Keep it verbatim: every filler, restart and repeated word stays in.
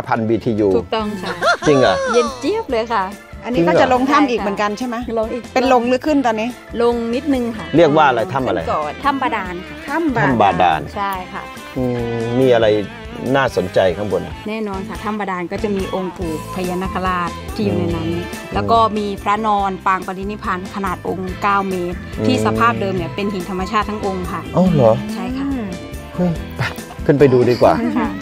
พัน บี ที ยูถูกต้องค่ะจริงเหรอเย็นเจี๊ยบเลยค่ะอันนี้ก็จะลงถ้ำอีกเหมือนกันใช่ไหมลงอีกเป็นลงหรือขึ้นตอนนี้ลงนิดนึงค่ะเรียกว่าอะไรถ้ำอะไรถ้ำบาดาลค่ะถ้ำบาดาลใช่ค่ะมีอะไรน่าสนใจข้างบนแน่นอนค่ะถ้ำบาดาลก็จะมีองค์ปู่พญานาคราชที่อยู่ในนั้นแล้วก็มีพระนอนปางปรินิพพานขนาดองค์เก้าเมตรที่สภาพเดิมเนี่ยเป็นหินธรรมชาติทั้งองค์ค่ะอ๋อเหรอใช่ค่ะขึ้นไปดูดีกว่า